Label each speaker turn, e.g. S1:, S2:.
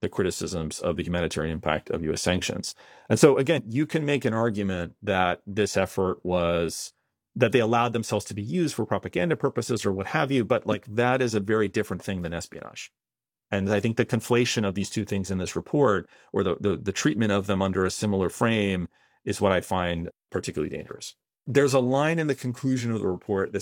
S1: the criticisms of the humanitarian impact of U.S. sanctions. And so, again, you can make an argument that this effort was that they allowed themselves to be used for propaganda purposes or what have you, but like that is a very different thing than espionage. And I think the conflation of these two things in this report, or the treatment of them under a similar frame, is what I find particularly dangerous. There's a line in the conclusion of the report that